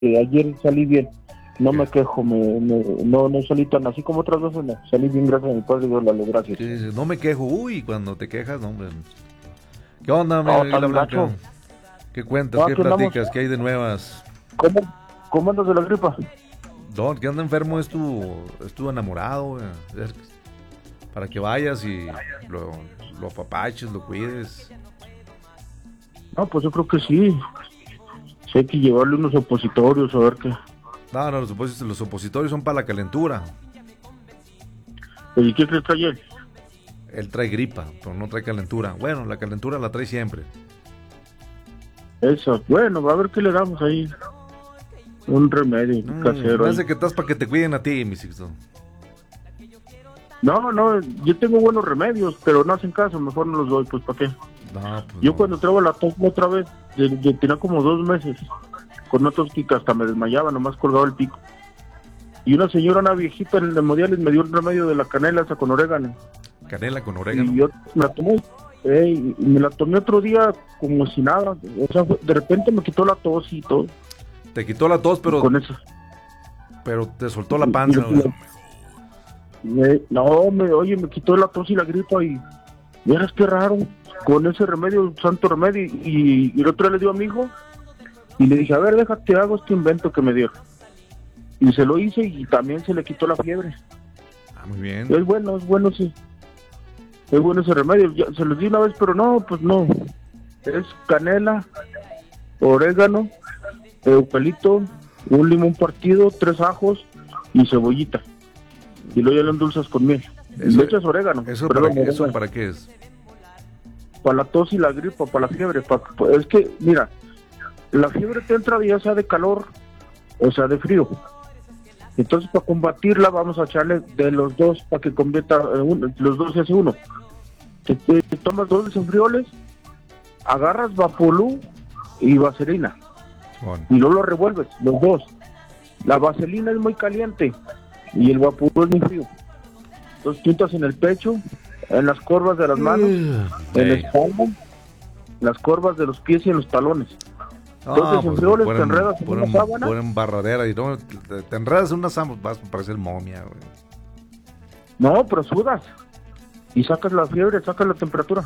ayer salí bien, no me quejo, no salí tan así como otras veces, no, salí bien, gracias a mi padre, Dios, dale gracias. Sí, sí, no me quejo, uy, cuando te quejas, no, hombre. ¿Qué onda, mi No, Águila tan Blanca? gacho. ¿Qué cuentas? No, ¿Qué aquí andamos. platicas? ¿Qué hay de nuevas? ¿Cómo andas de la gripa? Don, que anda enfermo es tu enamorado, güey. Para que vayas y lo apapaches, lo cuides. No, pues yo creo que sí. Sí hay que llevarle unos opositorios, a ver qué. No, los opositorios son para la calentura. ¿Y qué crees que ayer? Él trae gripa, pero no trae calentura. Bueno, la calentura la trae siempre. Eso, bueno, va a ver qué le damos ahí. Un remedio casero. Me Ahí. hace que estás para que te cuiden a ti, mi Sixto. No, yo tengo buenos remedios, pero no hacen caso, mejor no los doy, pues ¿para qué? No, pues Yo no. cuando traigo la tos otra vez, yo tenía como 2 meses, con una tos que hasta me desmayaba, nomás colgaba el pico. Y una señora, una viejita en el Hemodiálisis, me dio el remedio de la canela esa con orégano. Canela con orégano. Y yo me la tomé, y me la tomé otro día como si nada. O sea, de repente me quitó la tos y todo. Te quitó la tos, Con eso. pero te soltó la panza. Oye, me quitó la tos y la gripa y verás qué raro. Con ese remedio, santo remedio, y el otro día le dio a mi hijo y le dije, a ver, déjate, hago este invento que me dio. Y se lo hice y también se le quitó la fiebre. Ah, muy bien. Es bueno, sí. Es bueno ese remedio. Ya, se los di una vez, pero no, pues no. Es canela, orégano, eucalipto, un limón partido, 3 ajos y cebollita. Y luego ya lo endulzas con miel. Y le echas orégano. ¿Eso para qué es? Para la tos y la gripa, para la fiebre. Es que, mira, la fiebre te entra ya sea de calor o sea de frío. Entonces, para combatirla, vamos a echarle de los dos para que convierta los dos se hace uno. Te tomas 2 desenfrioles, agarras Vaporú y vaselina. Bueno. Y luego lo revuelves, los dos. La vaselina es muy caliente y el Vaporú es muy frío. Entonces, pintas en el pecho, en las corvas de las manos, en la espalda, las corvas de los pies y en los talones. Entonces, te enredas en una sábana. Por embarradera y no, te enredas en una sábana, vas a parecer momia, güey. No, pero sudas. Y sacas la fiebre, sacas la temperatura.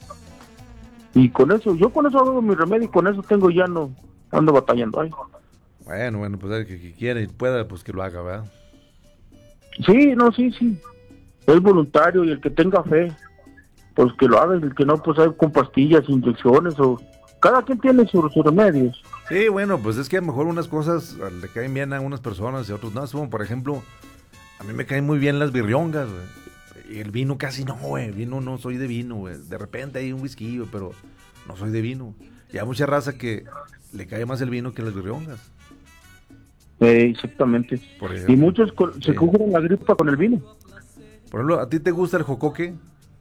Y con eso, yo con eso hago mi remedio y con eso tengo ya no ando batallando. Ay. Bueno, pues el que quiera y pueda, pues que lo haga, ¿verdad? Sí. Es voluntario y el que tenga fe, pues que lo haga. Y el que no, pues hay con pastillas, inyecciones o... Cada quien tiene sus remedios. Sí, bueno, pues es que a lo mejor unas cosas le caen bien a unas personas y a otros no. Es como, por ejemplo, a mí me caen muy bien las birriongas, güey. Y el vino casi no, güey. Vino no soy de vino, güey. De repente hay un whisky, pero no soy de vino. Y hay mucha raza que le cae más el vino que las birriongas. Exactamente. Y muchos se cogen la gripa con el vino. Por ejemplo, ¿a ti te gusta el jocoque?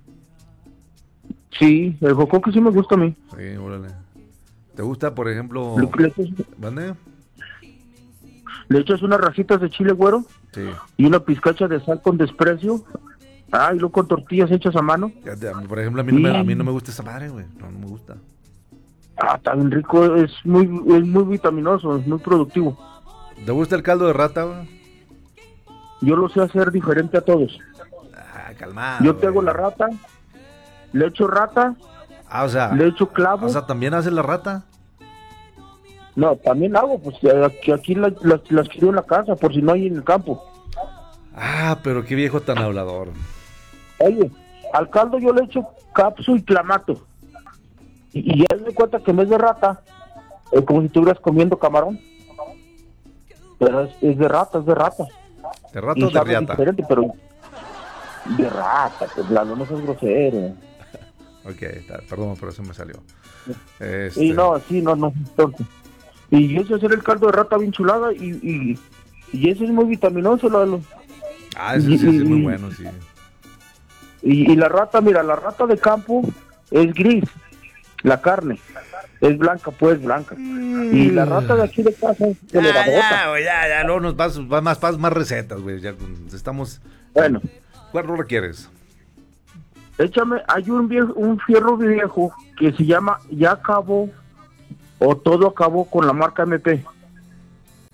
Sí, el jocoque sí me gusta a mí. Sí, órale. ¿Te gusta, por ejemplo? ¿Mande? Le echas unas rajitas de chile güero. Sí. Y una pizcacha de sal con desprecio. Y luego con tortillas hechas a mano. Por ejemplo, a mí no me gusta esa madre, güey. No me gusta. Está bien rico. Es muy vitaminoso, es muy productivo. ¿Te gusta el caldo de rata, güey? Yo lo sé hacer diferente a todos. Calmado. Yo te hago la rata, le echo rata, o sea, le echo clavo. O sea, ¿también haces la rata? No, también hago, pues aquí las quiero en la casa, por si no hay en el campo. Pero qué viejo tan hablador. Oye, al caldo yo le echo capsu y clamato. Y ya me cuenta que en vez de rata, es como si estuvieras comiendo camarón. Pero es de rata, ¿De rata o de riata? Diferente, pero de rata, pues no seas grosero. Ok, perdón, pero eso me salió. Y no. Entonces, y yo sé hacer el caldo de rata bien chulada y ese es muy vitaminoso. Ese sí es muy bueno, sí. Y la rata, mira, la rata de campo es gris, la carne es blanca, pues blanca. Y la rata de aquí de casa es ya, no nos vas más recetas, güey. Ya estamos. Bueno. ¿Cuál rola quieres? Échame, hay un fierro viejo que se llama Ya acabó o todo acabó con la marca MP.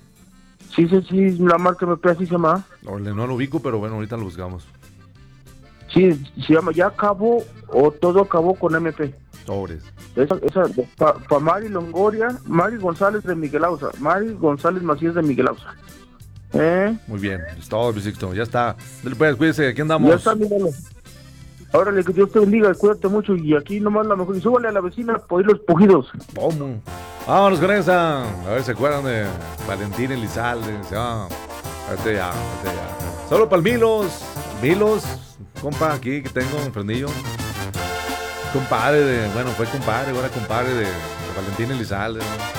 Sí, la marca MP así se llama. Órale, no lo ubico, pero bueno, ahorita lo buscamos. Sí, se llama Ya Acabó o Todo Acabó con MP. Sobres. Esa pa Mari Longoria, Mari González de Miguel Ausa, Mari González Macías de Miguel Ausa. Muy bien, es todo, mi Sixto, ya está. Dale pues, cuídese, aquí andamos. Ya está, míralo. Órale, que Dios te bendiga, cuídate mucho y aquí nomás la mejor. Y súbale a la vecina por ir los pujidos. ¿Cómo? Vámonos con esa. A ver, ¿se acuerdan de Valentín Elizalde? Vete ya. Solo para el Milos, compa, aquí que tengo un frendillo. Compadre fue compadre, ahora compadre de Valentín Elizalde, ¿no?